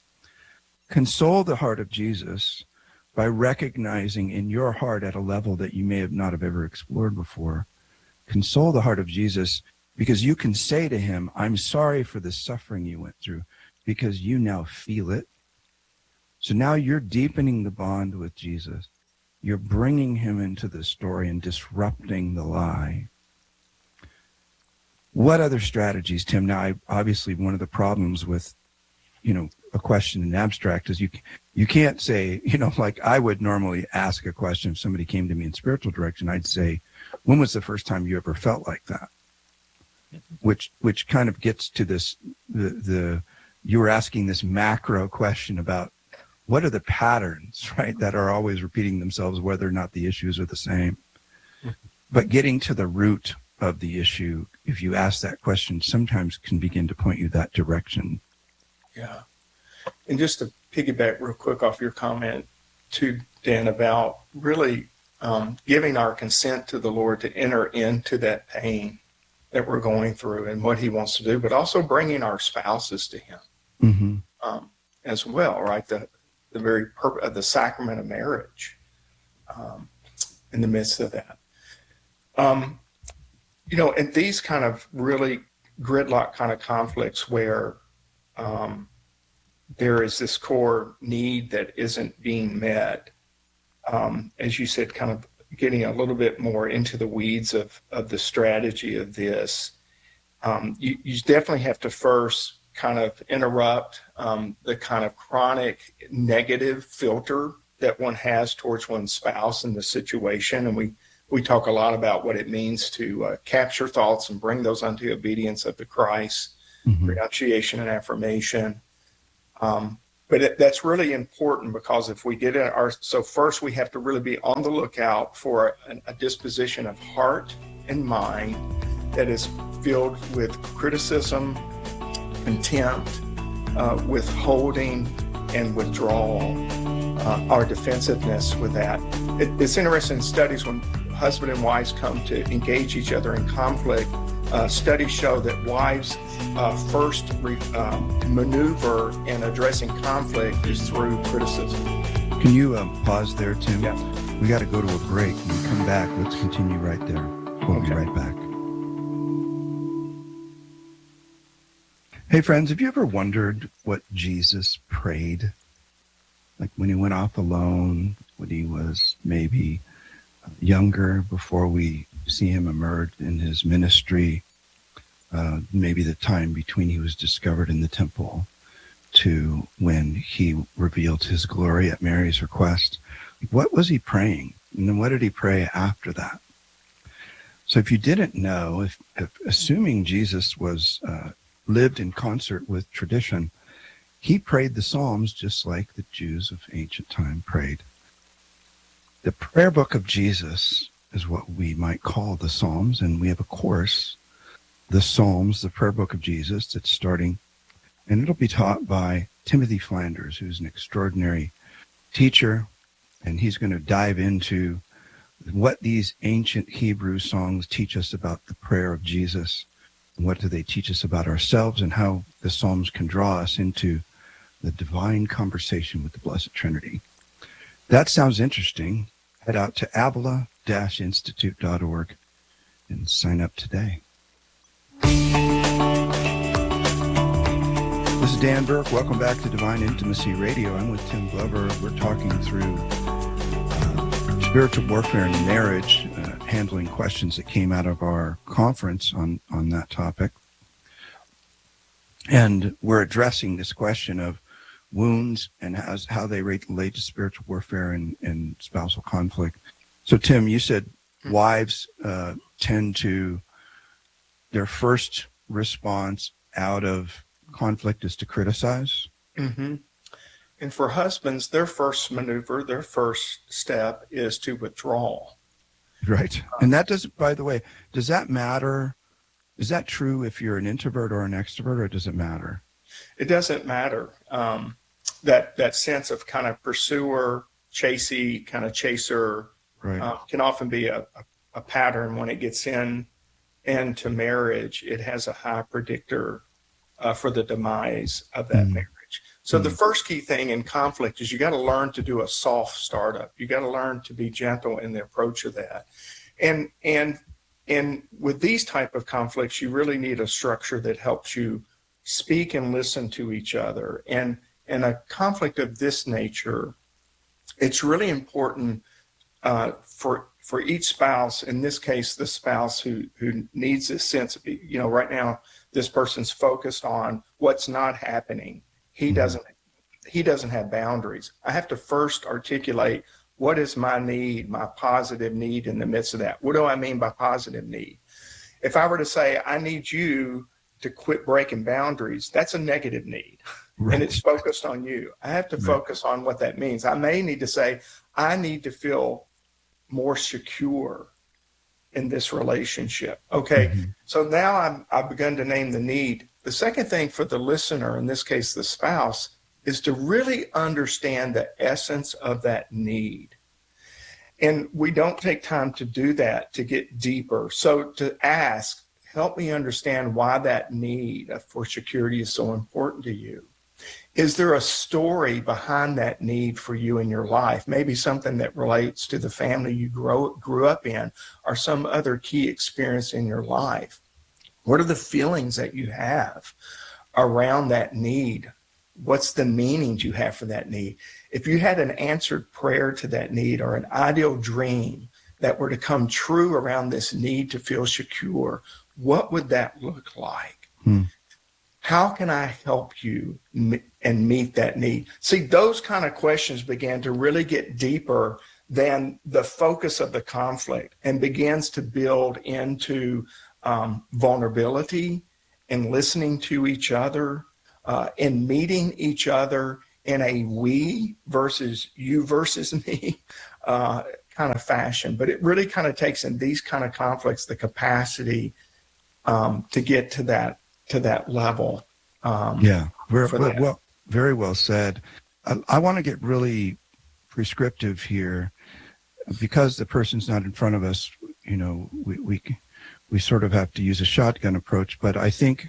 Console the heart of Jesus by recognizing in your heart at a level that you may have not have ever explored before. Console the heart of Jesus because you can say to him, I'm sorry for the suffering you went through, because you now feel it. So now you're deepening the bond with Jesus. You're bringing him into the story and disrupting the lie. What other strategies, Tim? Now, I, obviously, one of the problems with, you know, a question in abstract is you you can't say, you know, like I would normally ask a question if somebody came to me in spiritual direction. I'd say, when was the first time you ever felt like that? Which which kind of gets to this, the, the you were asking this macro question about what are the patterns, right, that are always repeating themselves, whether or not the issues are the same. But getting to the root of the issue, if you ask that question, sometimes can begin to point you that direction. Yeah. And just to piggyback real quick off your comment too, Dan, about really um, giving our consent to the Lord to enter into that pain that we're going through and what he wants to do, but also bringing our spouses to him Mm-hmm. um, as well, right? The the very purpose of the sacrament of marriage um, in the midst of that. Um, you know, and these kind of really gridlock kind of conflicts where um, there is this core need that isn't being met, um, as you said, kind of getting a little bit more into the weeds of, of the strategy of this, um, you, you definitely have to first kind of interrupt um, the kind of chronic negative filter that one has towards one's spouse in the situation. And we, we talk a lot about what it means to uh, capture thoughts and bring those unto obedience of the Christ, mm-hmm. renunciation and affirmation. Um, but it, that's really important, because if we get in our, so first we have to really be on the lookout for a, a disposition of heart and mind that is filled with criticism, contempt, uh, withholding, and withdrawal, uh, our defensive-ness with that. It, it's interesting in studies when husband and wives come to engage each other in conflict, uh, studies show that wives uh, first re, um, maneuver in addressing conflict is through criticism. Can you uh, pause there, Tim? Yeah. We got to go to a break. When we come back, let's continue right there. We'll okay. be right back. Hey, friends, have you ever wondered what Jesus prayed? Like when he went off alone, when he was maybe younger, before we see him emerge in his ministry, uh, maybe the time between he was discovered in the temple to when he revealed his glory at Mary's request. What was he praying? And then what did he pray after that? So if you didn't know, if, if assuming Jesus was uh, lived in concert with tradition, he prayed the Psalms just like the Jews of ancient time prayed. The prayer book of Jesus is what we might call the Psalms, and we have a course, the Psalms, the prayer book of Jesus, that's starting, and it'll be taught by Timothy Flanders, who's an extraordinary teacher, and he's going to dive into what these ancient Hebrew songs teach us about the prayer of Jesus, and what do they teach us about ourselves, and how the Psalms can draw us into the divine conversation with the Blessed Trinity. That sounds interesting. Head out to avila dash institute dot org and sign up today. This is Dan Burke. Welcome back to Divine Intimacy Radio. I'm with Tim Glover. We're talking through uh, spiritual warfare and marriage, uh, handling questions that came out of our conference on, on that topic. And we're addressing this question of wounds and how, how they relate to spiritual warfare and, and spousal conflict. So, Tim, you said mm-hmm. wives uh, tend to, their first response out of conflict is to criticize. Mm-hmm. And for husbands, their first maneuver, their first step is to withdraw. Right. And that doesn't, by the way, does that matter? Is that true if you're an introvert or an extrovert, or does it matter? It doesn't matter. Um, that that sense of kind of pursuer, chasey, kind of chaser right. uh, can often be a, a, a pattern when it gets in into marriage. It has a high predictor uh, for the demise of that mm. marriage. So mm. the first key thing in conflict is you got to learn to do a soft startup. You got to learn to be gentle in the approach of that. And and and with these type of conflicts, you really need a structure that helps you speak and listen to each other. And in a conflict of this nature, it's really important uh, for for each spouse, in this case, the spouse who, who needs this sense of, you know, right now, this person's focused on what's not happening. He mm-hmm. doesn't he doesn't have boundaries. I have to first articulate, what is my need, my positive need in the midst of that? What do I mean by positive need? If I were to say, I need you to quit breaking boundaries, that's a negative need. Right. And it's focused on you. I have to right. focus on what that means. I may need to say, I need to feel more secure in this relationship. Okay, mm-hmm. so now I'm, I've begun to name the need. The second thing for the listener, in this case the spouse, is to really understand the essence of that need. And we don't take time to do that, to get deeper. So to ask, help me understand why that need for security is so important to you. Is there a story behind that need for you in your life? Maybe something that relates to the family you grow, grew up in, or some other key experience in your life. What are the feelings that you have around that need? What's the meanings you have for that need? If you had an answered prayer to that need, or an ideal dream that were to come true around this need to feel secure, what would that look like? Hmm. How can I help you m- and meet that need? See, those kind of questions began to really get deeper than the focus of the conflict, and begins to build into um, vulnerability and listening to each other uh, and meeting each other in a we versus you versus me uh, kind of fashion. But it really kind of takes in these kind of conflicts the capacity um, to get to that to that level. Um, yeah, we're, for we're, that. well, very well said. I, I want to get really prescriptive here, because the person's not in front of us. You know, we we we sort of have to use a shotgun approach. But I think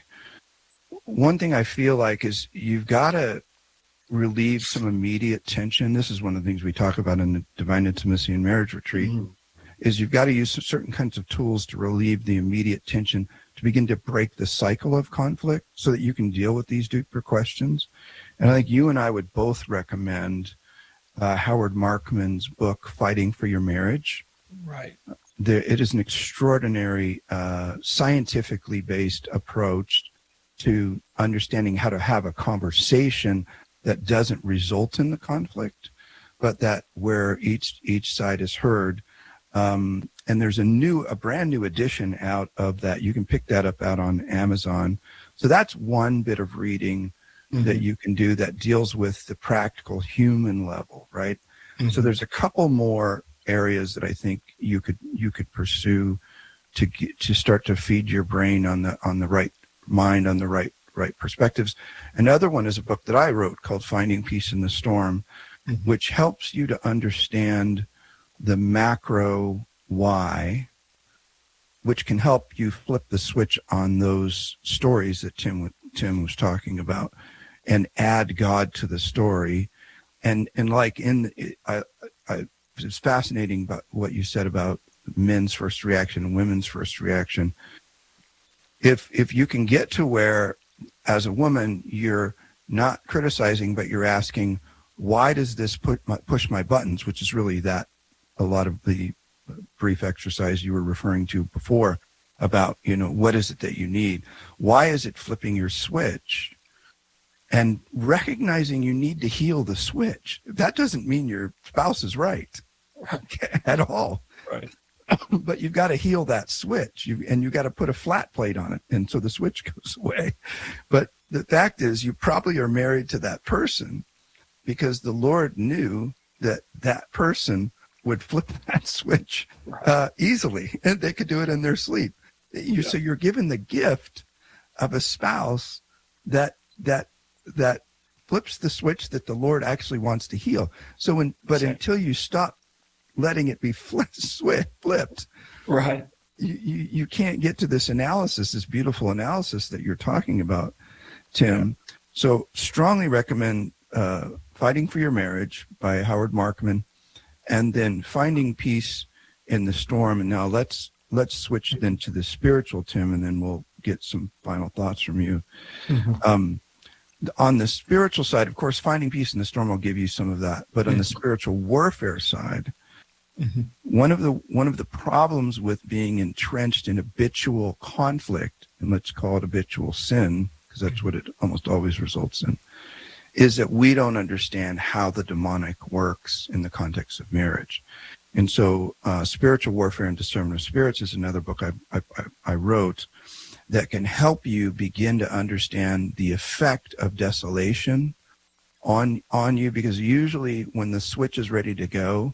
one thing I feel like is you've got to relieve some immediate tension. This is one of the things we talk about in the Divine Intimacy and Marriage Retreat, mm-hmm. is you've got to use certain kinds of tools to relieve the immediate tension, to begin to break the cycle of conflict so that you can deal with these deeper questions. And I think you and I would both recommend uh, Howard Markman's book, Fighting for Your Marriage. Right. There, it is an extraordinary, uh, scientifically based approach to understanding how to have a conversation that doesn't result in the conflict, but that where each each side is heard. Um, and there's a new, a brand new edition out of that. You can pick that up out on Amazon. So that's one bit of reading mm-hmm. that you can do that deals with the practical human level, right? Mm-hmm. So there's a couple more areas that I think you could you could pursue to get, to start to feed your brain on the on the right mind, on the right right perspectives. Another one is a book that I wrote called Finding Peace in the Storm, mm-hmm. which helps you to understand the macro why, which can help you flip the switch on those stories that Tim Tim was talking about, and add God to the story. And and like in I, I it's fascinating about what you said about men's first reaction and women's first reaction. If if you can get to where, as a woman, you're not criticizing, but you're asking, why does this put my, push my buttons, which is really that a lot of the brief exercise you were referring to before about, you know, what is it that you need? Why is it flipping your switch? And recognizing you need to heal the switch. That doesn't mean your spouse is right at all. Right. But you've got to heal that switch, you, and you've got to put a flat plate on it, and so the switch goes away. But the fact is, you probably are married to that person because the Lord knew that that person would flip that switch uh, easily, and they could do it in their sleep. You, yeah. So you're given the gift of a spouse that that that flips the switch that the Lord actually wants to heal. So, when, but okay. until you stop letting it be flipped, flipped right, you, you you can't get to this analysis, this beautiful analysis that you're talking about, Tim. Yeah. So, strongly recommend uh, Fighting for Your Marriage by Howard Markman, and then Finding Peace in the Storm. And now let's let's switch then to the spiritual, Tim, and then we'll get some final thoughts from you. Mm-hmm. Um, on the spiritual side, of course, Finding Peace in the Storm will give you some of that. But on the spiritual warfare side, mm-hmm. one of the one of the problems with being entrenched in habitual conflict, and let's call it habitual sin, because that's what it almost always results in, is that we don't understand how the demonic works in the context of marriage. And so uh, Spiritual Warfare and Discernment of Spirits is another book I, I, I wrote that can help you begin to understand the effect of desolation on on you, because usually when the switch is ready to go,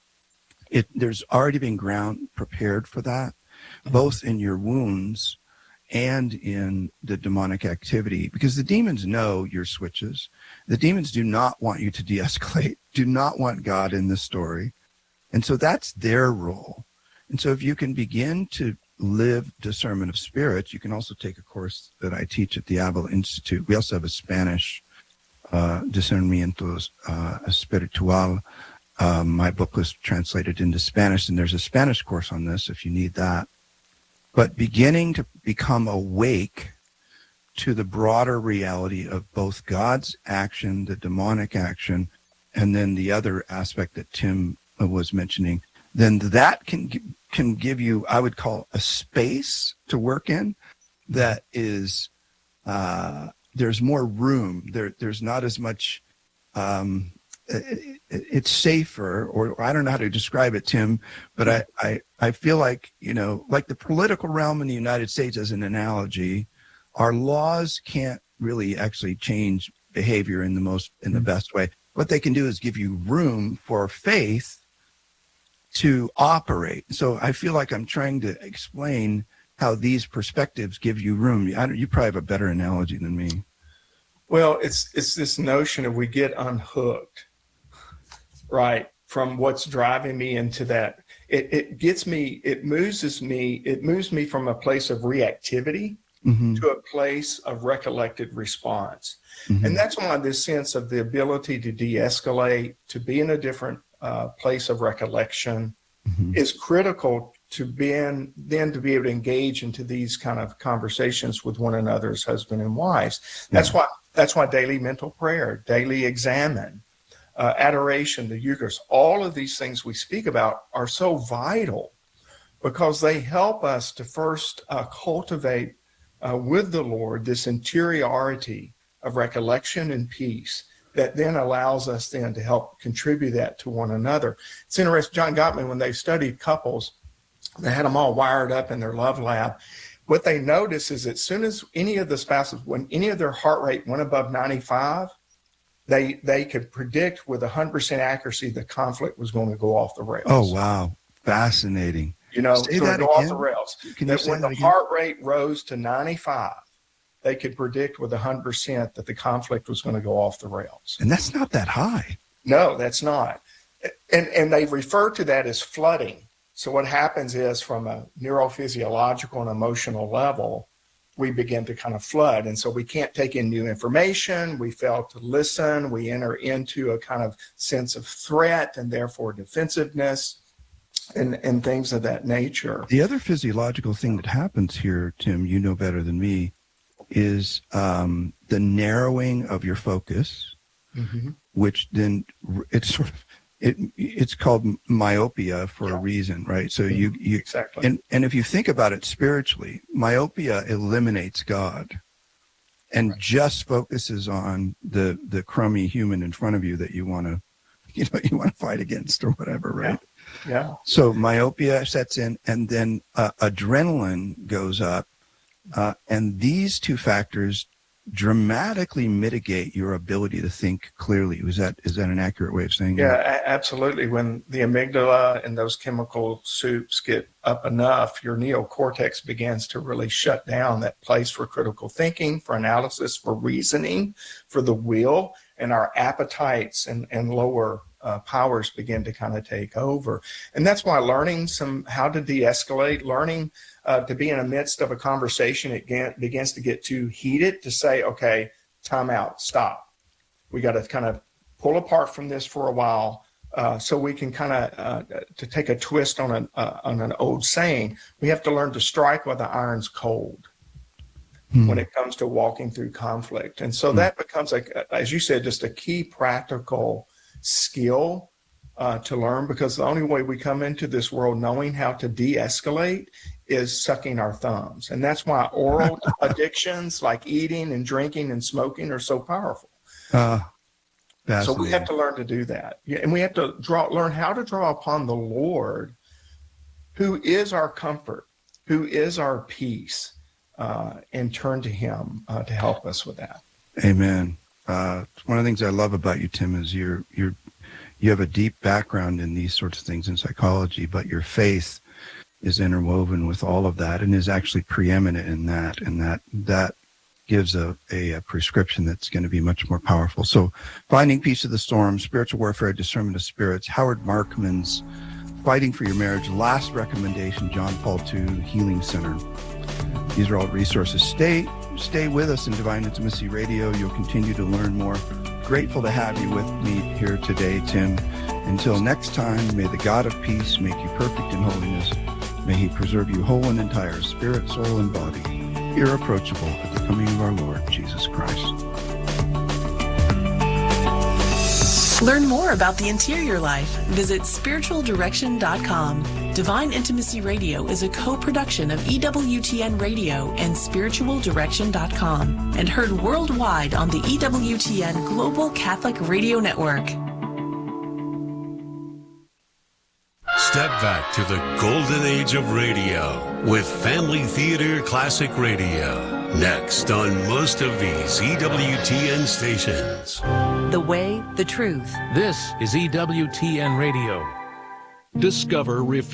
it there's already been ground prepared for that, mm-hmm. both in your wounds and in the demonic activity, because the demons know your switches. The demons do not want you to de-escalate, do not want God in the story. And so that's their role. And so if you can begin to live discernment of spirits, you can also take a course that I teach at the Avila Institute. We also have a Spanish uh, Discernimiento uh, Espiritual. Um, my book was translated into Spanish, and there's a Spanish course on this if you need that. But beginning to become awake to the broader reality of both God's action, the demonic action, and then the other aspect that Tim was mentioning, then that can can give you, I would call, a space to work in that is, uh, there's more room. There, there's not as much um, it, it's safer, or I don't know how to describe it, Tim, but I, I, I feel like, you know, like the political realm in the United States as an analogy, our laws can't really actually change behavior in the most, in the best way. What they can do is give you room for faith to operate. So I feel like I'm trying to explain how these perspectives give you room. I don't, you probably have a better analogy than me. Well, it's it's this notion of we get unhooked, right, from what's driving me into that. It it gets me, it moves me, it moves me from a place of reactivity mm-hmm. to a place of recollected response. Mm-hmm. And that's why this sense of the ability to de-escalate, to be in a different uh, place of recollection mm-hmm. is critical to being, then to be able to engage into these kind of conversations with one another as husband and wives. That's yeah. why that's why daily mental prayer, daily examine, uh, adoration, the Eucharist, all of these things we speak about are so vital because they help us to first uh, cultivate uh, with the Lord this interiority of recollection and peace that then allows us then to help contribute that to one another. It's interesting, John Gottman, when they studied couples, they had them all wired up in their love lab. What they noticed is as soon as any of the spouses, when any of their heart rate went above ninety-five, they they could predict with one hundred percent accuracy the conflict was going to go off the rails. Oh, wow. Fascinating. You know, say so that go again? off the rails. Can that you say when that the again? heart rate rose to ninety-five, they could predict with one hundred percent that the conflict was going to go off the rails. And that's not that high. No, that's not. And, and they refer to that as flooding. So what happens is from a neurophysiological and emotional level, we begin to kind of flood. And so we can't take in new information. We fail to listen. We enter into a kind of sense of threat and therefore defensiveness and, and things of that nature. The other physiological thing that happens here, Tim, you know better than me, is um, the narrowing of your focus, mm-hmm. which then it's sort of, It it's called myopia for yeah. a reason, right? So you, you exactly. and, and if you think about it spiritually, myopia eliminates God and right. just focuses on the the crummy human in front of you that you want to, you know, you want to fight against or whatever, right? Yeah. yeah. So myopia sets in, and then uh, adrenaline goes up, uh, and these two factors dramatically mitigate your ability to think clearly. Was that is that an accurate way of saying yeah, that? Yeah, absolutely. When the amygdala and those chemical soups get up enough, your neocortex begins to really shut down, that place for critical thinking, for analysis, for reasoning, for the will, and our appetites and, and lower uh, powers begin to kind of take over. And that's why learning some how to de-escalate, learning Uh, to be in the midst of a conversation, it get, begins to get too heated, to say, okay, time out, stop. We got to kind of pull apart from this for a while uh, so we can kind of, uh, to take a twist on an, uh, on an old saying, we have to learn to strike while the iron's cold hmm. when it comes to walking through conflict. And so hmm. that becomes, like, as you said, just a key practical skill uh, to learn, because the only way we come into this world knowing how to de-escalate is sucking our thumbs. And that's why oral addictions like eating and drinking and smoking are so powerful. Uh, so we have to learn to do that. Yeah, and we have to draw, learn how to draw upon the Lord, who is our comfort, who is our peace, uh, and turn to him uh, to help us with that. Amen. Uh, one of the things I love about you, Tim, is you're, you're, you have a deep background in these sorts of things in psychology, but your faith is interwoven with all of that and is actually preeminent in that, and that that gives a, a, a prescription that's going to be much more powerful. So Finding Peace of the Storm, Spiritual Warfare, Discernment of Spirits, Howard Markman's Fighting for Your Marriage, last recommendation, John Paul the Second Healing Center. These are all resources. Stay, stay with us in Divine Intimacy Radio. You'll continue to learn more. Grateful to have you with me here today, Tim. Until next time, may the God of peace make you perfect in holiness. May he preserve you whole and entire, spirit, soul, and body, irreproachable at the coming of our Lord Jesus Christ. Learn more about the interior life. Visit spiritual direction dot com. Divine Intimacy Radio is a co-production of E W T N Radio and spiritual direction dot com and heard worldwide on the E W T N Global Catholic Radio Network. step back to the golden age of radio with Family Theater Classic Radio. Next on most of these E W T N stations. The way, the truth. This is E W T N Radio. Discover Refuse.